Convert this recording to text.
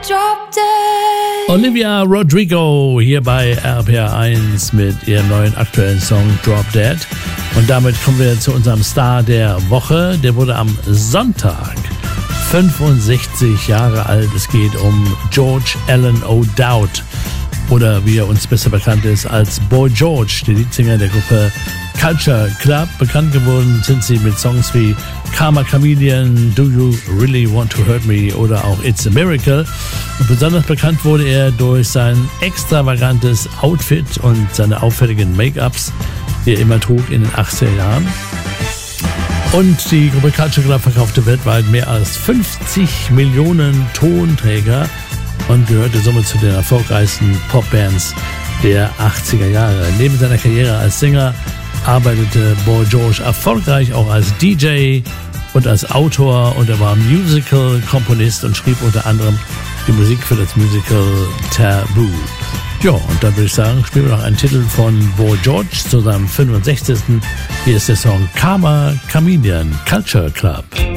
Drop Dead. Olivia Rodrigo hier bei RPR1 mit ihrem neuen aktuellen Song Drop Dead. Und damit kommen wir zu unserem Star der Woche. Der wurde am Sonntag 65 Jahre alt. Es geht um George Alan O'Dowd. Oder wie er uns besser bekannt ist als Boy George, der Leadsänger der Gruppe Culture Club. Bekannt geworden sind sie mit Songs wie Karma Chameleon, Do You Really Want to Hurt Me oder auch It's a Miracle. Und besonders bekannt wurde er durch sein extravagantes Outfit und seine auffälligen Make-ups, die er immer trug in den 80er Jahren. Und die Gruppe Culture Club verkaufte weltweit mehr als 50 Millionen Tonträger und gehörte somit zu den erfolgreichsten Popbands der 80er Jahre. Neben seiner Karriere als Sänger arbeitete Boy George erfolgreich auch als DJ und als Autor, und er war Musical-Komponist und schrieb unter anderem die Musik für das Musical Taboo. Ja, und dann würde ich sagen, spielen wir noch einen Titel von Boy George zu seinem 65. Hier ist der Song Karma Chameleon, Culture Club.